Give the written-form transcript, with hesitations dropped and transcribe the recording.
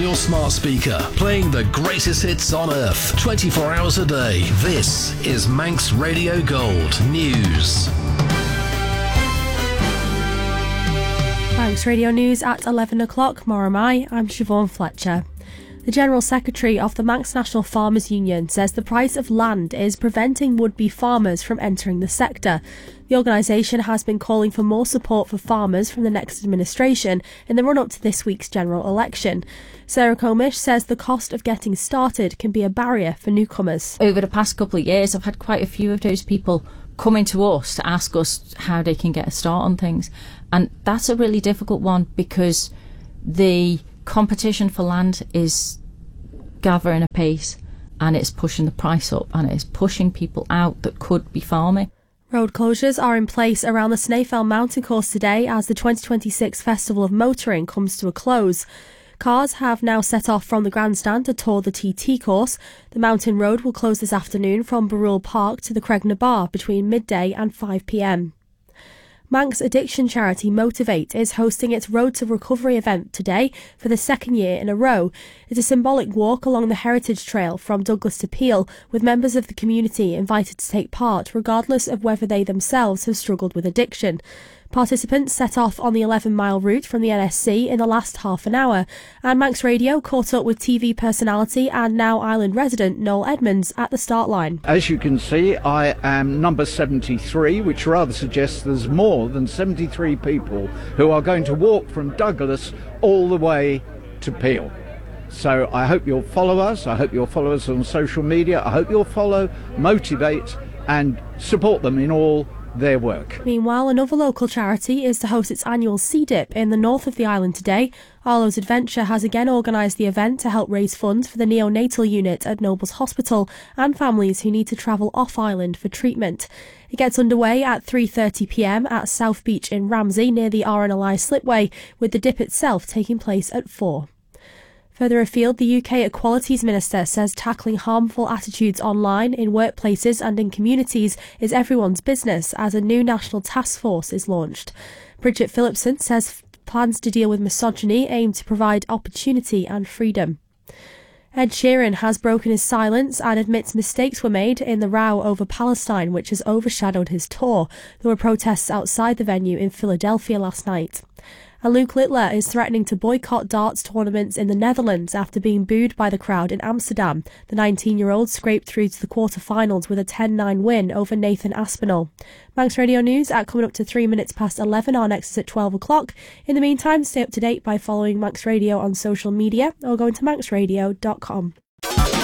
on your smart speaker, playing the greatest hits on earth, 24 hours a day. This is Manx Radio Gold News. Manx Radio News at 11 o'clock. Moramai, I'm Siobhan Fletcher. The General Secretary of the Manx National Farmers Union says the price of land is preventing would-be farmers from entering the sector. The organisation has been calling for more support for farmers from the next administration in the run-up to this week's general election. Sarah Comish says the cost of getting started can be a barrier for newcomers. Over the past couple of years, I've had quite a few of those people coming to us to ask us how they can get a start on things. And that's a really difficult one because the competition for land is gathering apace and it's pushing the price up and it's pushing people out that could be farming. Road closures are in place around the Snaefell Mountain Course today as the 2026 Festival of Motoring comes to a close. Cars have now set off from the grandstand to tour the TT course. The mountain road will close this afternoon from Barrule Park to the Cregna Bar between midday and 5 p.m. Manx addiction charity Motivate is hosting its Road to Recovery event today for the second year in a row. It's a symbolic walk along the Heritage Trail from Douglas to Peel, with members of the community invited to take part regardless of whether they themselves have struggled with addiction. Participants set off on the 11-mile route from the NSC in the last half an hour, and Manx Radio caught up with TV personality and now Island resident Noel Edmonds at the start line. As you can see, I am number 73, which rather suggests there's more than 73 people who are going to walk from Douglas all the way to Peel. So I hope you'll follow us. I hope you'll follow us on social media. I hope you'll follow Motivate and support them in all their work. Meanwhile, another local charity is to host its annual Sea Dip in the north of the island today. Arlo's Adventure has again organised the event to help raise funds for the neonatal unit at Nobles Hospital and families who need to travel off-island for treatment. It gets underway at 3:30 p.m. at South Beach in Ramsey near the RNLI slipway, with the dip itself taking place at 4. Further afield, the UK Equalities Minister says tackling harmful attitudes online, in workplaces and in communities is everyone's business as a new national task force is launched. Bridget Phillipson says plans to deal with misogyny aim to provide opportunity and freedom. Ed Sheeran has broken his silence and admits mistakes were made in the row over Palestine, which has overshadowed his tour. There were protests outside the venue in Philadelphia last night. And Luke Littler is threatening to boycott darts tournaments in the Netherlands after being booed by the crowd in Amsterdam. The 19-year-old scraped through to the quarter-finals with a 10-9 win over Nathan Aspinall. Manx Radio News at coming up to 3 minutes past 11. Our next is at 12 o'clock. In the meantime, stay up to date by following Manx Radio on social media or going to manxradio.com.